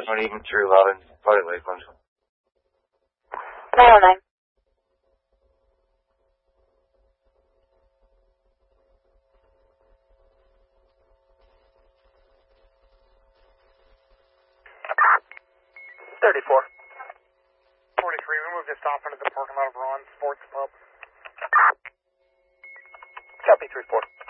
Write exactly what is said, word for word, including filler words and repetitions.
four is not even through eleven. Flight Lakeland. nine oh nine. thirty-four. forty-three, we moved this off into the parking lot of Ron Sports Pub. Copy, three four.